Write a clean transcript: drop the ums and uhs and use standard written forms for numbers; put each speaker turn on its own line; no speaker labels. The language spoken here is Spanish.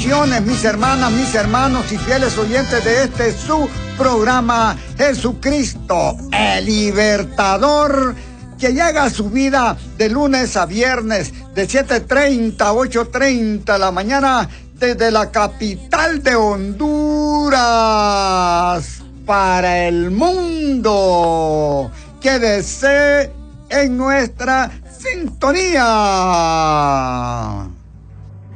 bendiciones, mis hermanas, mis hermanos y fieles oyentes de este su programa Jesucristo, el Libertador, que llega a su vida de lunes a viernes, de 7:30 a 8:30 de la mañana, desde la capital de Honduras, para el mundo. Quédese en nuestra sintonía.